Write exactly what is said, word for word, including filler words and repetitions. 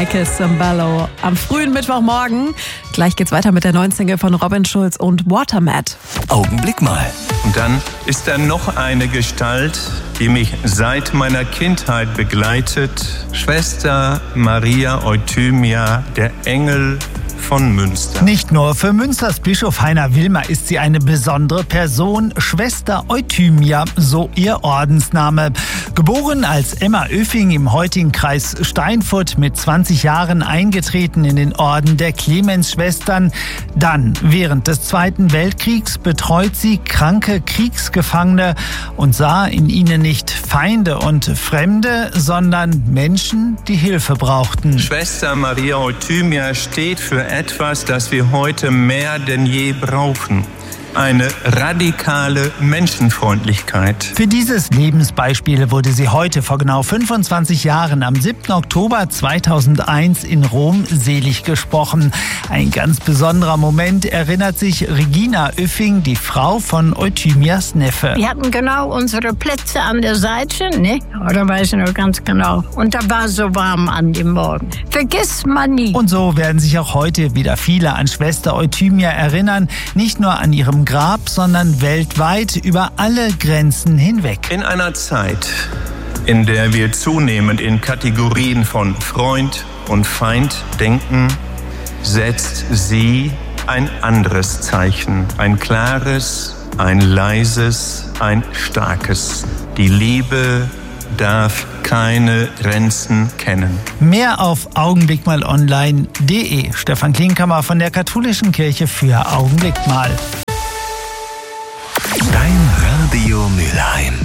Michael Sambello am frühen Mittwochmorgen. Gleich geht's weiter mit der neuen Single von Robin Schulz und Watermat. Augenblick mal. Und dann ist da noch eine Gestalt, die mich seit meiner Kindheit begleitet. Schwester Maria Euthymia, der Engel von Münster. Nicht nur für Münsters Bischof Heiner Wilmer ist sie eine besondere Person. Schwester Euthymia, so ihr Ordensname. Geboren als Emma Oeffing im heutigen Kreis Steinfurt, mit zwanzig Jahren eingetreten in den Orden der Clemensschwestern. Dann, während des Zweiten Weltkriegs, betreut sie kranke Kriegsgefangene und sah in ihnen nicht Feinde und Fremde, sondern Menschen, die Hilfe brauchten. Schwester Maria Euthymia steht für etwas, das wir heute mehr denn je brauchen. Eine radikale Menschenfreundlichkeit. Für dieses Lebensbeispiel wurde sie heute vor genau fünfundzwanzig Jahren am siebten Oktober zweitausendeins in Rom selig gesprochen. Ein ganz besonderer Moment, erinnert sich Regina Oeffing, die Frau von Euthymias Neffe. Wir hatten genau unsere Plätze an der Seite, ne? Oder weiß ich noch ganz genau. Und da war es so warm an dem Morgen. Vergiss man nie. Und so werden sich auch heute wieder viele an Schwester Euthymia erinnern. Nicht nur an ihrem Grab, sondern weltweit über alle Grenzen hinweg. In einer Zeit, in der wir zunehmend in Kategorien von Freund und Feind denken, setzt sie ein anderes Zeichen. Ein klares, ein leises, ein starkes. Die Liebe darf keine Grenzen kennen. Mehr auf augenblickmalonline punkt de. Stefan Klinkhammer von der Katholischen Kirche für Augenblick mal. Dein Radio Mülheim.